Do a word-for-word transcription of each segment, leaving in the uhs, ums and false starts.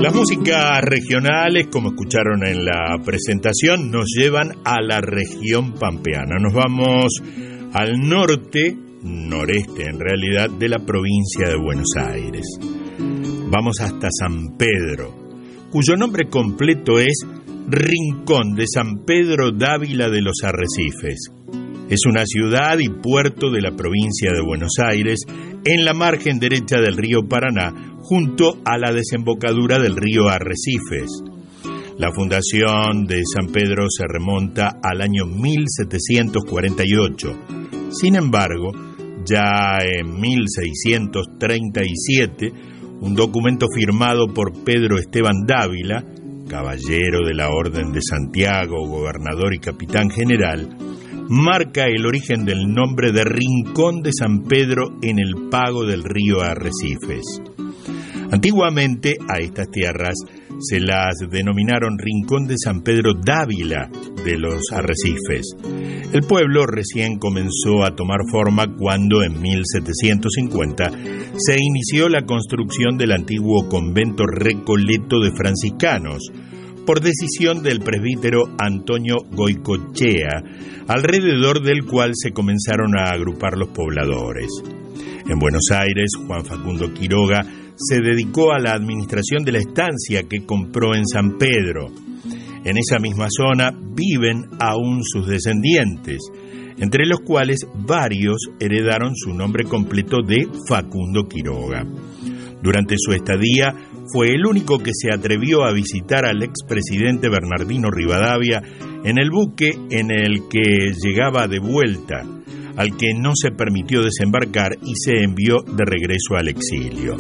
Las músicas regionales, como escucharon en la presentación, nos llevan a la región pampeana. Nos vamos al norte, noreste en realidad, de la provincia de Buenos Aires. Vamos hasta San Pedro, cuyo nombre completo es Rincón de San Pedro Dávila de los Arrecifes. Es una ciudad y puerto de la provincia de Buenos Aires, en la margen derecha del río Paraná, junto a la desembocadura del río Arrecifes. La fundación de San Pedro se remonta al año mil setecientos cuarenta y ocho. Sin embargo, ya en mil seiscientos treinta y siete, un documento firmado por Pedro Esteban Dávila, caballero de la Orden de Santiago, gobernador y capitán general, marca el origen del nombre de Rincón de San Pedro en el pago del río Arrecifes. Antiguamente a estas tierras se las denominaron Rincón de San Pedro Dávila de los Arrecifes. El pueblo recién comenzó a tomar forma cuando en mil setecientos cincuenta se inició la construcción del antiguo convento Recoleto de franciscanos, por decisión del presbítero Antonio Goicoechea, alrededor del cual se comenzaron a agrupar los pobladores. En Buenos Aires, Juan Facundo Quiroga se dedicó a la administración de la estancia que compró en San Pedro. En esa misma zona viven aún sus descendientes, entre los cuales varios heredaron su nombre completo de Facundo Quiroga. Durante su estadía, fue el único que se atrevió a visitar al expresidente Bernardino Rivadavia en el buque en el que llegaba de vuelta, al que no se permitió desembarcar y se envió de regreso al exilio.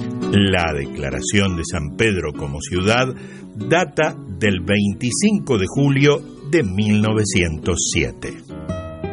La declaración de San Pedro como ciudad data del veinticinco de julio de mil novecientos siete.